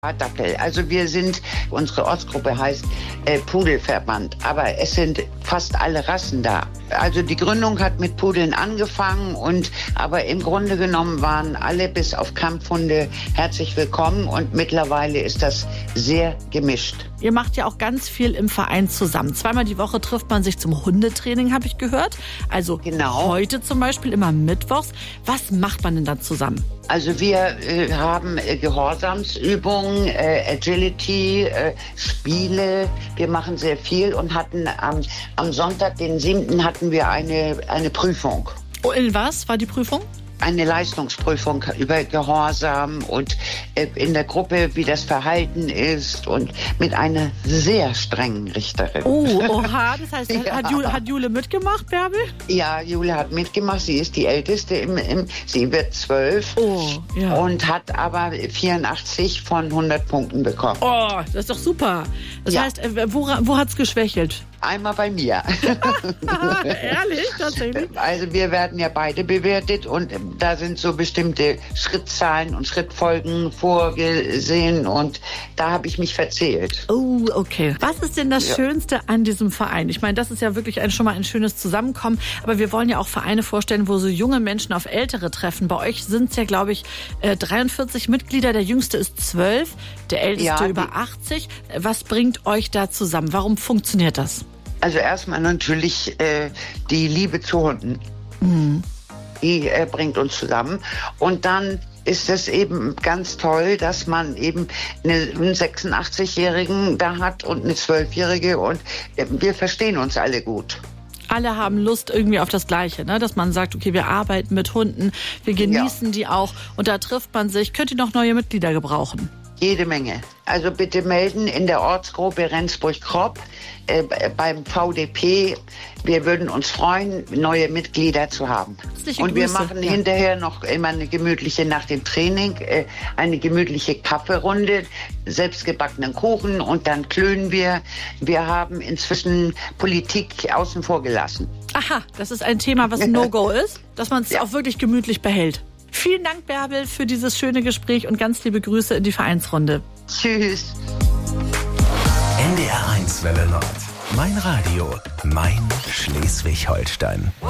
Dackel. Also unsere Ortsgruppe heißt Pudelverband, aber es sind fast alle Rassen da. Also die Gründung hat mit Pudeln angefangen aber im Grunde genommen waren alle bis auf Kampfhunde herzlich willkommen und mittlerweile ist das sehr gemischt. Ihr macht ja auch ganz viel im Verein zusammen. Zweimal die Woche trifft man sich zum Hundetraining, habe ich gehört. Also genau. Heute zum Beispiel immer mittwochs. Was macht man denn dann zusammen? Also wir haben Gehorsamsübungen, Agility, Spiele. Wir machen sehr viel und hatten am Sonntag, den 7. hatten wir eine Prüfung. Oh, in was war die Prüfung? Eine Leistungsprüfung über Gehorsam und in der Gruppe, wie das Verhalten ist und mit einer sehr strengen Richterin. Oh, oha, das heißt, hat Jule mitgemacht, Bärbel? Ja, Jule hat mitgemacht. Sie ist die Älteste, sie wird 12 und hat aber 84 von 100 Punkten bekommen. Oh, das ist doch super. Das heißt, wo hat's geschwächelt? Einmal bei mir. Ehrlich? Tatsächlich? Also wir werden ja beide bewertet und da sind so bestimmte Schrittzahlen und Schrittfolgen vorgesehen und da habe ich mich verzählt. Oh, okay. Was ist denn das Schönste an diesem Verein? Ich meine, das ist ja wirklich schon mal ein schönes Zusammenkommen, aber wir wollen ja auch Vereine vorstellen, wo so junge Menschen auf Ältere treffen. Bei euch sind es ja, glaube ich, 43 Mitglieder, der jüngste ist 12, der älteste über 80. Was bringt euch da zusammen? Warum funktioniert das? Also erstmal natürlich die Liebe zu Hunden. Mhm. Die bringt uns zusammen. Und dann ist es eben ganz toll, dass man eben einen 86-Jährigen da hat und eine 12-Jährige und wir verstehen uns alle gut. Alle haben Lust irgendwie auf das Gleiche, ne? Dass man sagt, okay, wir arbeiten mit Hunden, wir genießen die auch und da trifft man sich. Könnt ihr noch neue Mitglieder gebrauchen? Jede Menge. Also bitte melden in der Ortsgruppe Rendsburg-Kropp beim VDP. Wir würden uns freuen, neue Mitglieder zu haben. Und wir machen hinterher noch immer eine gemütliche, nach dem Training, eine gemütliche Kaffeerunde, selbstgebackenen Kuchen und dann klönen wir. Wir haben inzwischen Politik außen vor gelassen. Aha, das ist ein Thema, was ein No-Go ist, dass man es auch wirklich gemütlich behält. Vielen Dank, Bärbel, für dieses schöne Gespräch und ganz liebe Grüße in die Vereinsrunde. Tschüss. NDR 1 Welle Nord. Mein Radio, mein Schleswig-Holstein.